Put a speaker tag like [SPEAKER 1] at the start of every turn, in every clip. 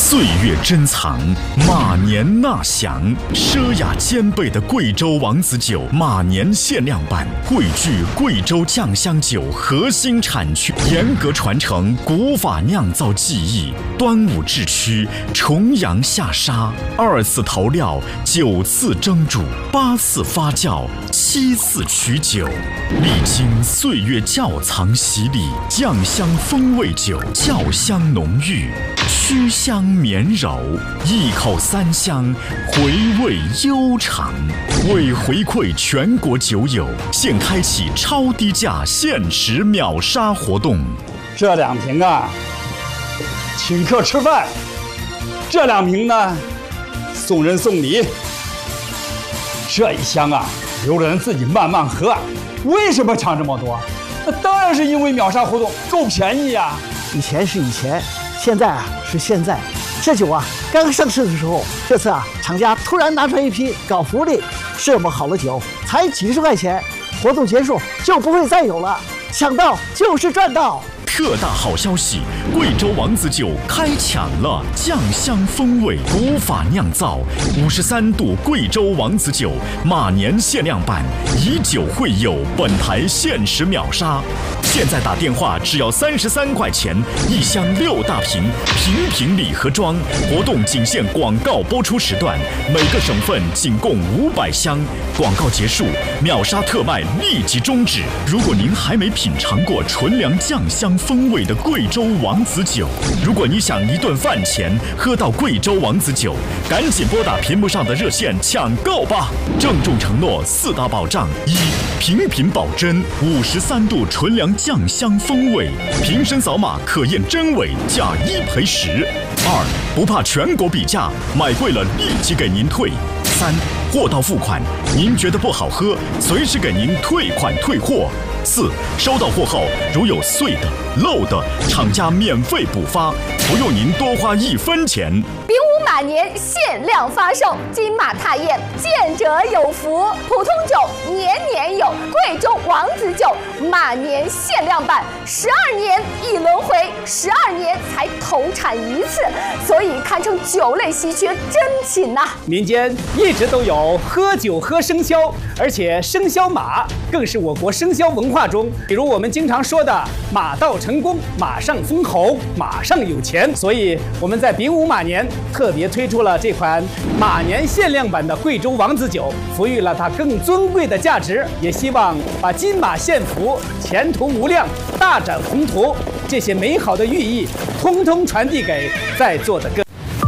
[SPEAKER 1] 岁月珍藏，马年纳享，奢雅兼备的贵州王子酒马年限量版，汇聚贵州酱香酒核心产区，严格传承古法酿造技艺，端午制曲，重阳下沙，2次投料，9次蒸煮，8次发酵，7次取酒，历经岁月窖藏洗礼，酱香风味酒，窖香浓郁，曲香绵柔，一口3香，回味悠长。为回馈全国酒友，现开启超低价限时秒杀活动。
[SPEAKER 2] 这2瓶啊，请客吃饭；这2瓶呢，送人送礼。这1箱啊，留着人自己慢慢喝。为什么抢这么多？那当然是因为秒杀活动够便宜呀。
[SPEAKER 3] 以前是以前，现在啊是现在。这酒啊刚上市的时候，这次啊厂家突然拿出一批搞福利，这么好的酒才几十块钱，活动结束就不会再有了，抢到就是赚到。
[SPEAKER 1] 特大好消息！贵州王子酒开抢了，酱香风味，古法酿造，53度贵州王子酒马年限量版，以酒会友，本台限时秒杀。现在打电话只要33块钱，1箱6大瓶，瓶瓶礼盒装。活动仅限广告播出时段，每个省份仅供500箱。广告结束，秒杀特卖立即终止。如果您还没品尝过纯粮酱香风味的贵州王子酒，如果你想一顿饭前喝到贵州王子酒，赶紧拨打屏幕上的热线抢购吧！郑重承诺4大保障：一、瓶瓶保真，53度纯粮酱香风味，瓶身扫码可验真伪，价1赔10；2、不怕全国比价，买贵了立即给您退；3、货到付款，您觉得不好喝，随时给您退款退货。4、收到货后，如有碎的、漏的，厂家免费补发，不用您多花1分钱。
[SPEAKER 4] 丙午马年限量发售，金马踏燕，见者有福。普通酒年年有，贵州王子酒马年限量版，12年一轮回，12年才投产1次，所以堪称酒类稀缺珍品呐。
[SPEAKER 5] 民间一直都有喝酒喝生肖，而且生肖马更是我国生肖文化中，比如我们经常说的马到成功，马上封侯，马上有钱。所以我们在丙午马年特别推出了这款马年限量版的贵州王子酒，赋予了它更尊贵的价值，也希望把金马献福、前途无量、大展宏图这些美好的寓意，通通传递给在座的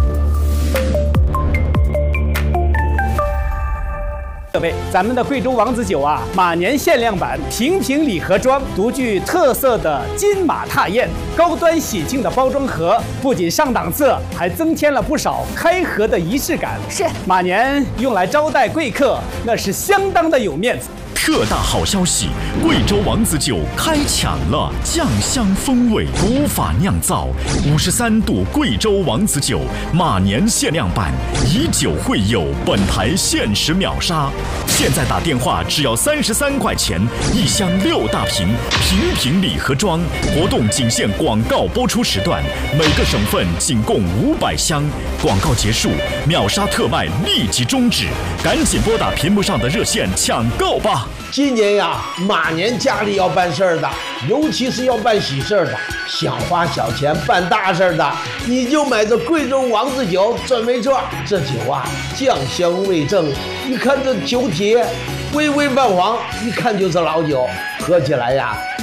[SPEAKER 5] 各位，咱们的贵州王子酒啊，马年限量版，瓶瓶礼盒装，独具特色的金马踏燕，高端喜庆的包装盒，不仅上档次，还增添了不少开盒的仪式感。
[SPEAKER 4] 是
[SPEAKER 5] 马年用来招待贵客，那是相当的有面子。
[SPEAKER 1] 特大好消息！贵州王子酒开抢了，酱香风味，古法酿造，53度贵州王子酒马年限量版，以酒会友，本台限时秒杀。现在打电话只要33块钱，1箱6大瓶，瓶瓶礼盒装。活动仅限广告播出时段，每个省份仅供500箱。广告结束，秒杀特卖立即终止，赶紧拨打屏幕上的热线抢购吧！
[SPEAKER 6] 今年呀，马年家里要办事儿的，尤其是要办喜事儿的，想花小钱办大事儿的，你就买这贵州王子酒准没错。这酒啊，酱香味正，一看这酒体微微泛黄，一看就是老酒，喝起来呀